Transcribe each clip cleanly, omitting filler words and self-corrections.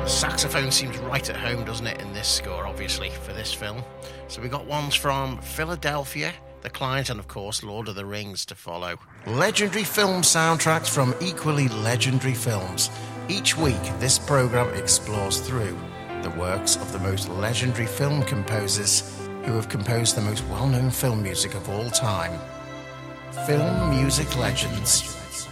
The saxophone seems right at home, doesn't it, in this score, obviously, for this film. So we got ones from Philadelphia, The Client, and of course Lord of the Rings to follow. Legendary film soundtracks from equally legendary films. Each week, this programme explores through the works of the most legendary film composers who have composed the most well-known film music of all time. Film Music Legends.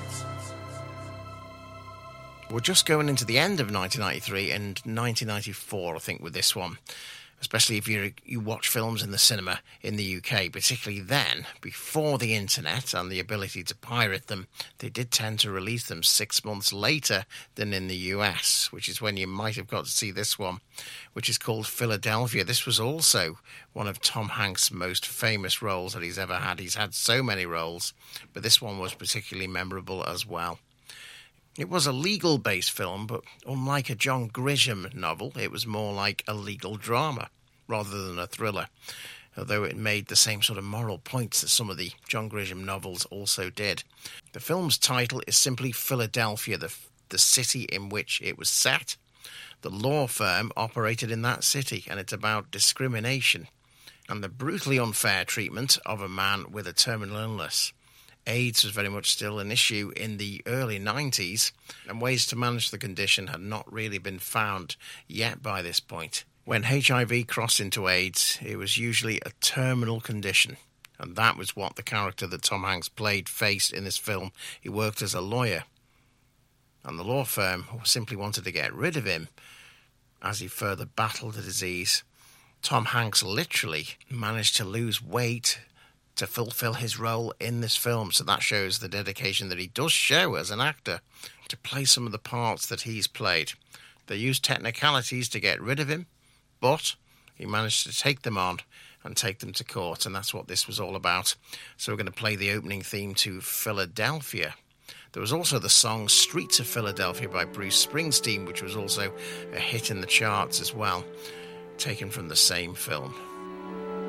We're just going into the end of 1993 and 1994, I think, with this one. Especially if you watch films in the cinema in the UK, particularly then, before the internet and the ability to pirate them, they did tend to release them 6 months later than in the US, which is when you might have got to see this one, which is called Philadelphia. This was also one of Tom Hanks' most famous roles that he's ever had. He's had so many roles, but this one was particularly memorable as well. It was a legal-based film, but unlike a John Grisham novel, it was more like a legal drama rather than a thriller, although it made the same sort of moral points that some of the John Grisham novels also did. The film's title is simply Philadelphia, the city in which it was set. The law firm operated in that city, and it's about discrimination and the brutally unfair treatment of a man with a terminal illness. AIDS was very much still an issue in the early 90s, and ways to manage the condition had not really been found yet by this point. When HIV crossed into AIDS, it was usually a terminal condition, and that was what the character that Tom Hanks played faced in this film. He worked as a lawyer, and the law firm simply wanted to get rid of him as he further battled the disease. Tom Hanks literally managed to lose weight to fulfill his role in this film, so that shows the dedication that he does show as an actor to play some of the parts that he's played. They used technicalities to get rid of him, but he managed to take them on and take them to court, and that's what this was all about. So we're going to play the opening theme to Philadelphia. There was also the song Streets of Philadelphia by Bruce Springsteen, which was also a hit in the charts as well, taken from the same film.